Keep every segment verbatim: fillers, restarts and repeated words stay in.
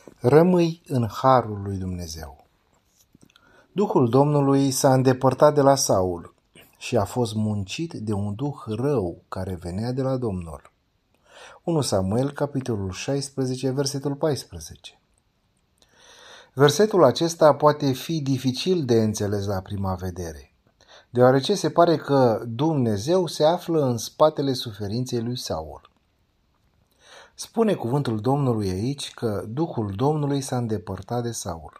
Rămâi în harul lui Dumnezeu. Duhul Domnului s-a îndepărtat de la Saul și a fost muncit de un duh rău care venea de la Domnul. unu Samuel, capitolul șaisprezece, versetul paisprezece. Versetul acesta poate fi dificil de înțeles la prima vedere, deoarece se pare că Dumnezeu se află în spatele suferinței lui Saul. Spune cuvântul Domnului aici că Duhul Domnului s-a îndepărtat de Saul.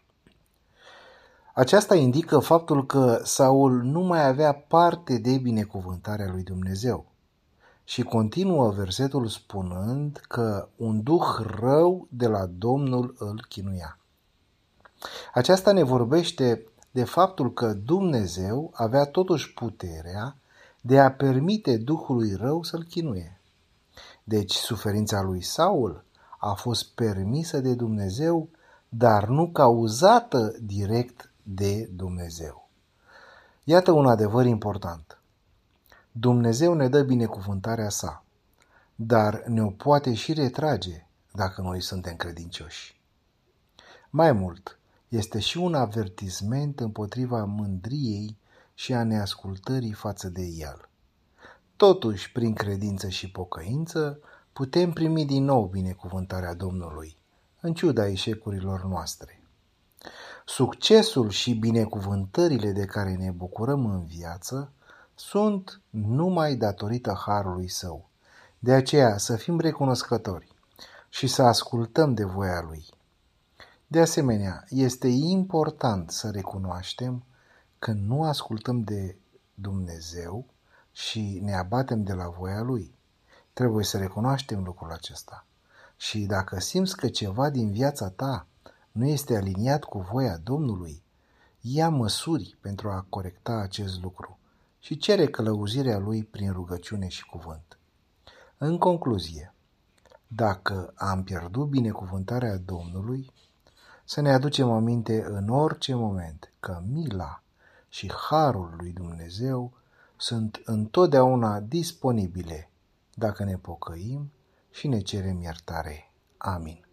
Aceasta indică faptul că Saul nu mai avea parte de binecuvântarea lui Dumnezeu. Și continuă versetul spunând că un duh rău de la Domnul îl chinuia. Aceasta ne vorbește de faptul că Dumnezeu avea totuși puterea de a permite duhului rău să-l chinuie. Deci suferința lui Saul a fost permisă de Dumnezeu, dar nu cauzată direct de Dumnezeu. Iată un adevăr important. Dumnezeu ne dă binecuvântarea sa, dar ne-o poate și retrage dacă noi suntem credincioși. Mai mult, este și un avertisment împotriva mândriei și a neascultării față de El. Totuși, prin credință și pocăință, putem primi din nou binecuvântarea Domnului, în ciuda eșecurilor noastre. Succesul și binecuvântările de care ne bucurăm în viață sunt numai datorită harului Său. De aceea să fim recunoscători și să ascultăm de voia Lui. De asemenea, este important să recunoaștem că nu ascultăm de Dumnezeu și ne abatem de la voia Lui. Trebuie să recunoaștem lucrul acesta. Și dacă simți că ceva din viața ta nu este aliniat cu voia Domnului, ia măsuri pentru a corecta acest lucru și cere călăuzirea Lui prin rugăciune și cuvânt. În concluzie, dacă am pierdut binecuvântarea Domnului, să ne aducem aminte în orice moment că mila și harul lui Dumnezeu sunt întotdeauna disponibile dacă ne pocăim și ne cerem iertare. Amin.